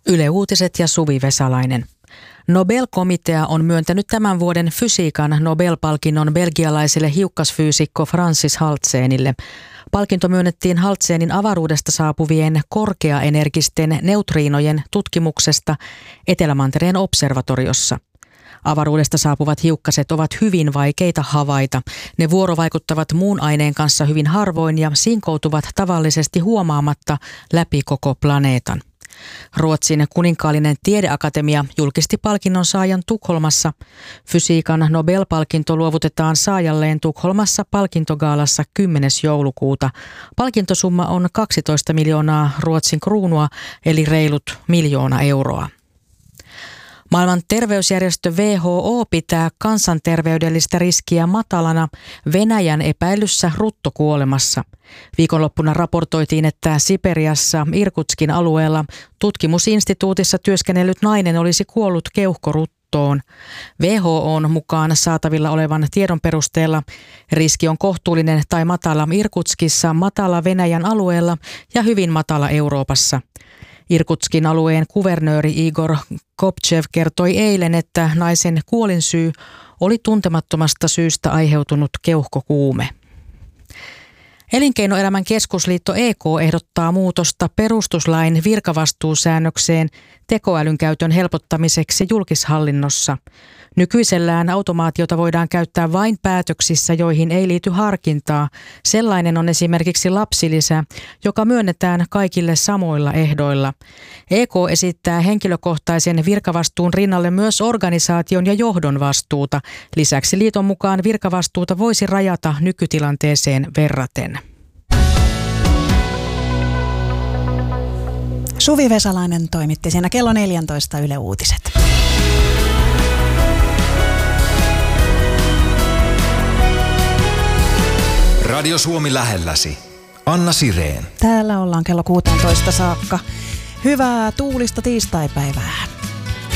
Yle Uutiset ja Suvi Vesalainen. Nobel-komitea on myöntänyt tämän vuoden fysiikan Nobel-palkinnon belgialaiselle hiukkasfyysikko Francis Haltzenille. Palkinto myönnettiin Haltzenin avaruudesta saapuvien korkeaenergisten neutriinojen tutkimuksesta Etelämantereen observatoriossa. Avaruudesta saapuvat hiukkaset ovat hyvin vaikeita havaita. Ne vuorovaikuttavat muun aineen kanssa hyvin harvoin ja sinkoutuvat tavallisesti huomaamatta läpi koko planeetan. Ruotsin kuninkaallinen tiedeakatemia julkisti palkinnon saajan Tukholmassa. Fysiikan Nobel-palkinto luovutetaan saajalleen Tukholmassa palkintogaalassa 10. joulukuuta. Palkintosumma on 12 miljoonaa Ruotsin kruunua eli reilut 1 miljoona euroa. Maailman terveysjärjestö WHO pitää kansanterveydellistä riskiä matalana Venäjän epäilyssä ruttokuolemassa. Viikonloppuna raportoitiin, että Siperiassa Irkutskin alueella tutkimusinstituutissa työskennellyt nainen olisi kuollut keuhkoruttoon. WHO:n mukaan saatavilla olevan tiedon perusteella riski on kohtuullinen tai matala Irkutskissa, matala Venäjän alueella ja hyvin matala Euroopassa. Irkutskin alueen kuvernööri Igor Kopchev kertoi eilen, että naisen kuolinsyy oli tuntemattomasta syystä aiheutunut keuhkokuume. Elinkeinoelämän keskusliitto EK ehdottaa muutosta perustuslain virkavastuusäännökseen tekoälyn käytön helpottamiseksi julkishallinnossa. Nykyisellään automaatiota voidaan käyttää vain päätöksissä, joihin ei liity harkintaa. Sellainen on esimerkiksi lapsilisä, joka myönnetään kaikille samoilla ehdoilla. EK esittää henkilökohtaisen virkavastuun rinnalle myös organisaation ja johdon vastuuta. Lisäksi liiton mukaan virkavastuuta voisi rajata nykytilanteeseen verraten. Suvi Vesalainen toimitti siinä kello 14 Yle Uutiset. Radio Suomi lähelläsi. Anna Sireen. Täällä ollaan kello 16 saakka. Hyvää tuulista tiistaipäivää.